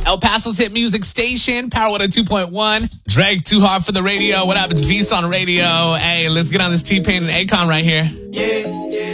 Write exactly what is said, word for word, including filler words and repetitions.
El Paso's hit music station, Power one oh two point one. Drake, Too Hard for the Radio. What up? It's V's on radio. Hey, let's get on this T-Pain and Akon right here. Yeah.